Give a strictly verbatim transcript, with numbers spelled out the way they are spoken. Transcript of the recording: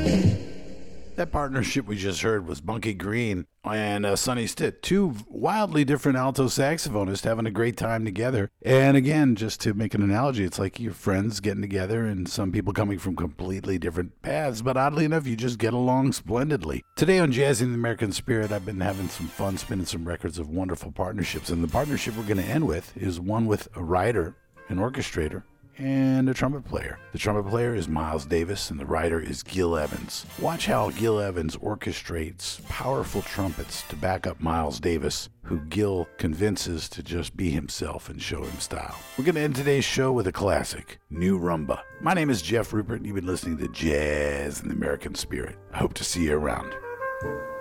That partnership we just heard was Bunky Green and uh, Sonny Stitt, two wildly different alto saxophonists having a great time together. And again, just to make an analogy, it's like your friends getting together and some people coming from completely different paths, but oddly enough, you just get along splendidly. Today on Jazzing the American Spirit, I've been having some fun spinning some records of wonderful partnerships, and the partnership we're going to end with is one with a writer, an orchestrator, and a trumpet player. The trumpet player is Miles Davis, and the writer is Gil Evans. Watch how Gil Evans orchestrates powerful trumpets to back up Miles Davis, who Gil convinces to just be himself and show him style. We're going to end today's show with a classic, New Rumba. My name is Jeff Rupert, and you've been listening to Jazz in the American Spirit. I hope to see you around.